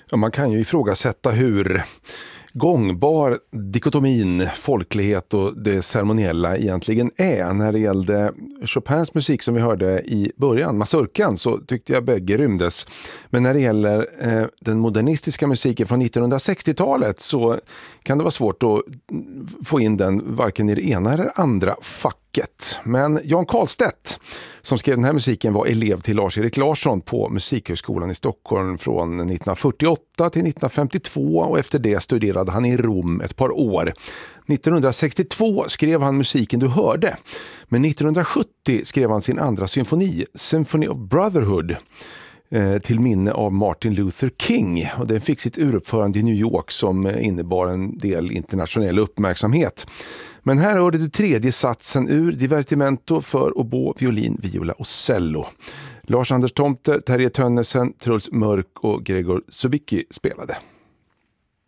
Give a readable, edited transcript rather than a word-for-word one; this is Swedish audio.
Ja, man kan ju ifrågasätta hur gångbar dikotomin folklighet och det ceremoniella egentligen är. När det gällde Chopins musik som vi hörde i början, Mazurkan, så tyckte jag bägge rymdes. Men när det gäller den modernistiska musiken från 1960-talet så kan det vara svårt att få in den varken i det ena eller andra facket. Men Jan Karlstedt som skrev den här musiken var elev till Lars-Erik Larsson på Musikhögskolan i Stockholm från 1948 till 1952 och efter det studerade han i Rom ett par år. 1962 skrev han musiken du hörde, men 1970 skrev han sin andra symfoni, Symphony of Brotherhood, till minne av Martin Luther King, och den fick sitt uruppförande i New York som innebar en del internationell uppmärksamhet. Men här hörde du tredje satsen ur Divertimento för oboe, violin, viola och cello. Lars Anders Tomter, Terje Tönnesen, Truls Mörk och Gregor Subicki spelade.